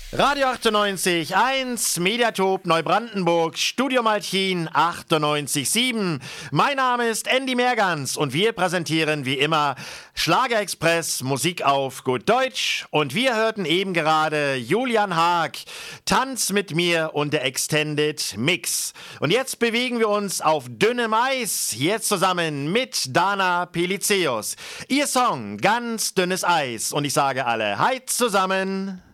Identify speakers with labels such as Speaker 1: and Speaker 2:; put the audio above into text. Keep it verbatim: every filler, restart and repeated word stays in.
Speaker 1: Radio achtundneunzig Komma eins, Mediatop Neubrandenburg, Studio Malchin achtundneunzig Komma sieben. Mein Name ist Andy Mergans und wir präsentieren wie immer Schlagerexpress, Musik auf gut Deutsch. Und wir hörten eben gerade Julian Haag, Tanz mit mir und der Extended Mix. Und jetzt bewegen wir uns auf dünnem Eis, jetzt zusammen mit Dana Pelizeus. Ihr Song, ganz dünnes Eis. Und ich sage alle, Heit zusammen.